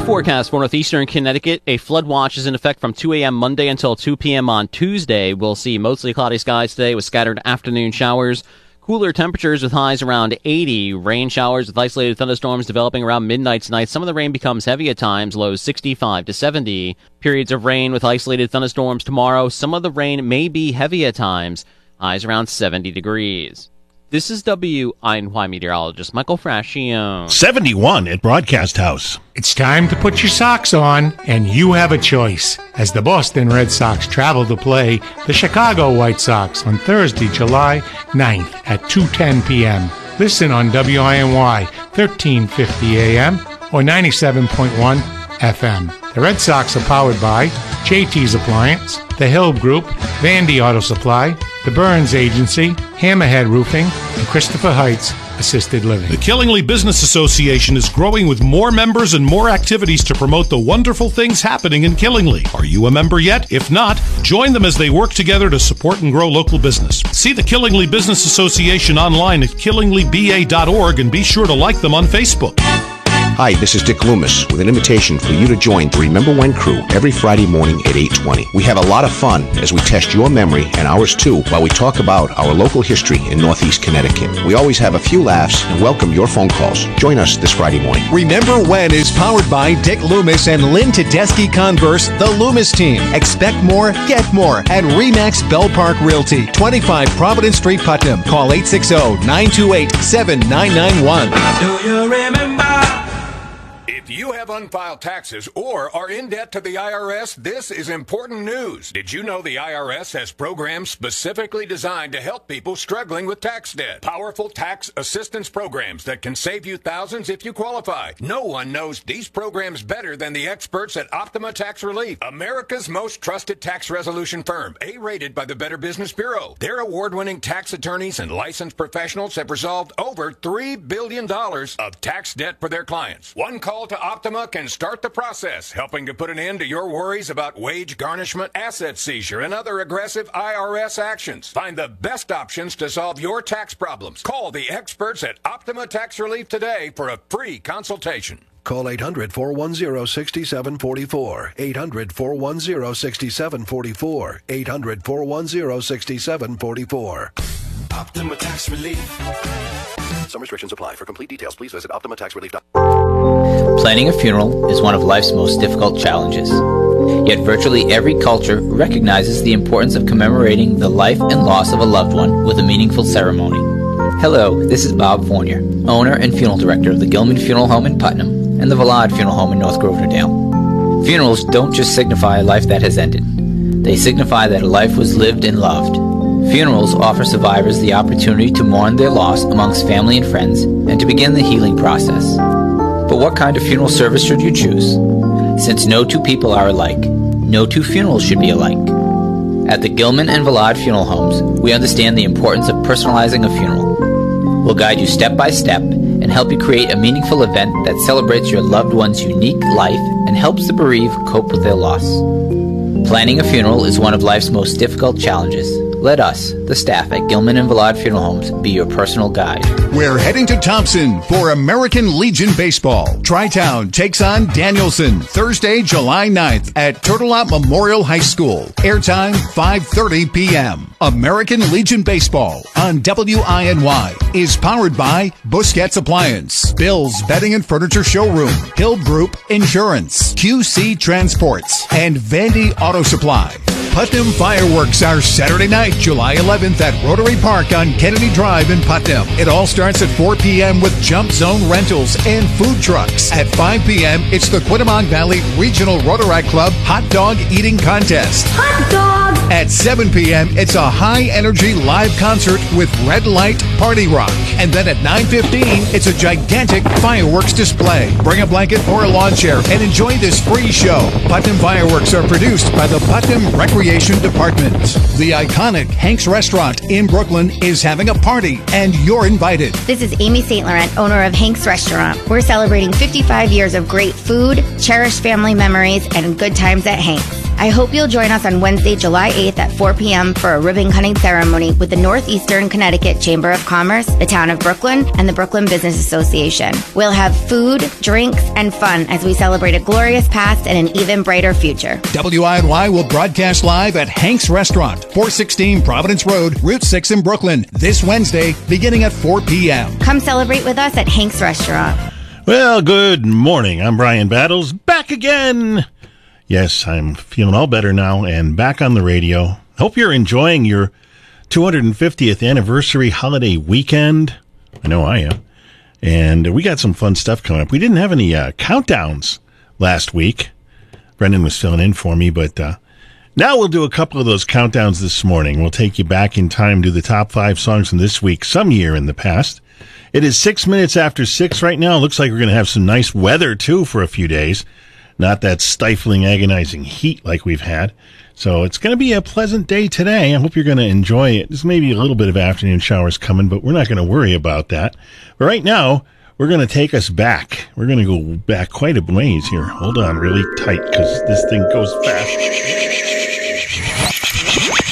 forecast for northeastern Connecticut. A flood watch is in effect from 2 a.m. Monday until 2 p.m. on Tuesday. We'll see mostly cloudy skies today with scattered afternoon showers. Cooler temperatures with highs around 80. Rain showers with isolated thunderstorms developing around midnight tonight. Some of the rain becomes heavy at times, lows 65 to 70. Periods of rain with isolated thunderstorms tomorrow. Some of the rain may be heavy at times, highs around 70 degrees. This is WINY meteorologist Michael Frascione. 71 at Broadcast House. It's time to put your socks on, and you have a choice. As the Boston Red Sox travel to play the Chicago White Sox on Thursday, July 9th at 2:10 p.m. Listen on WINY 1350 AM or 97.1 FM. The Red Sox are powered by JT's Appliance, The Hill Group, Vandy Auto Supply, The Burns Agency, Hammerhead Roofing, and Christopher Heights Assisted Living. The Killingly Business Association is growing with more members and more activities to promote the wonderful things happening in Killingly. Are you a member yet? If not, join them as they work together to support and grow local business. See the Killingly Business Association online at killinglyba.org and be sure to like them on Facebook. Hi, this is Dick Loomis with an invitation for you to join the Remember When crew every Friday morning at 8:20. We have a lot of fun as we test your memory and ours too while we talk about our local history in Northeast Connecticut. We always have a few laughs and welcome your phone calls. Join us this Friday morning. Remember When is powered by Dick Loomis and Lynn Tedeschi Converse, the Loomis team. Expect more, get more at RE/MAX Bell Park Realty, 25 Providence Street, Putnam. Call 860-928-7991. Do you remember? If you have unfiled taxes or are in debt to the IRS, this is important news. Did you know the IRS has programs specifically designed to help people struggling with tax debt? Powerful tax assistance programs that can save you thousands if you qualify. No one knows these programs better than the experts at Optima Tax Relief, America's most trusted tax resolution firm, A-rated by the Better Business Bureau. Their award-winning tax attorneys and licensed professionals have resolved over $3 billion of tax debt for their clients. One call to Optima can start the process, helping to put an end to your worries about wage garnishment, asset seizure, and other aggressive IRS actions. Find the best options to solve your tax problems. Call the experts at Optima Tax Relief today for a free consultation. Call 800-410-6744. 800-410-6744. 800-410-6744. Optima Tax Relief. Some restrictions apply. For complete details, please visit OptimaTaxRelief.com. Planning a funeral is one of life's most difficult challenges. Yet virtually every culture recognizes the importance of commemorating the life and loss of a loved one with a meaningful ceremony. Hello, this is Bob Fournier, owner and funeral director of the Gilman Funeral Home in Putnam and the Vallard Funeral Home in North Grosvenor-Dale. Funerals don't just signify a life that has ended. They signify that a life was lived and loved. Funerals offer survivors the opportunity to mourn their loss amongst family and friends and to begin the healing process. But what kind of funeral service should you choose? Since no two people are alike, no two funerals should be alike. At the Gilman and Vallard Funeral Homes, we understand the importance of personalizing a funeral. We'll guide you step by step and help you create a meaningful event that celebrates your loved one's unique life and helps the bereaved cope with their loss. Planning a funeral is one of life's most difficult challenges. Let us, the staff at Gilman and Vallard Funeral Homes, be your personal guide. We're heading to Thompson for American Legion Baseball. Tri-Town takes on Danielson Thursday, July 9th at Turtle Lot Memorial High School. Airtime 5:30 p.m. American Legion Baseball on WINY is powered by Busquets Appliance, Bill's Bedding and Furniture Showroom, Hill Group Insurance, QC Transports, and Vandy Auto Supply. Putnam Fireworks are Saturday night, July 11th at Rotary Park on Kennedy Drive in Putnam. It all starts at 4 p.m. with Jump Zone rentals and food trucks. At 5 p.m., it's the Quittapahog Valley Regional Rotaract Club Hot Dog Eating Contest. Hot dog! At 7 p.m., it's a high-energy live concert with Red Light Party Rock. And then at 9:15, it's a gigantic fireworks display. Bring a blanket or a lawn chair and enjoy this free show. Putnam Fireworks are produced by the Putnam Recreation Department. The iconic Hank's Restaurant in Brooklyn is having a party, and you're invited. This is Amy St. Laurent, owner of Hank's Restaurant. We're celebrating 55 years of great food, cherished family memories, and good times at Hank's. I hope you'll join us on Wednesday, July 8th at 4 p.m. for a ribbon cutting ceremony with the Northeastern Connecticut Chamber of Commerce, the Town of Brooklyn, and the Brooklyn Business Association. We'll have food, drinks, and fun as we celebrate a glorious past and an even brighter future. WINY will broadcast live at Hank's Restaurant, 416 Providence Road, Route 6 in Brooklyn, this Wednesday, beginning at 4 p.m. Come celebrate with us at Hank's Restaurant. Well, good morning. I'm Brian Battles, back again. Yes, I'm feeling all better now and back on the radio. Hope you're enjoying your 250th anniversary holiday weekend. I know I am. And we got some fun stuff coming up. We didn't have any countdowns last week. Brendan was filling in for me, but now we'll do a couple of those countdowns this morning. We'll take you back in time to the top 5 songs from this week, some year in the past. It is 6 minutes after 6 right now. It looks like we're going to have some nice weather, too, for a few days. Not that stifling, agonizing heat like we've had. So it's going to be a pleasant day today. I hope you're going to enjoy it. There's maybe a little bit of afternoon showers coming, but we're not going to worry about that. But right now, we're going to take us back. We're going to go back quite a ways here. Hold on really tight because this thing goes fast.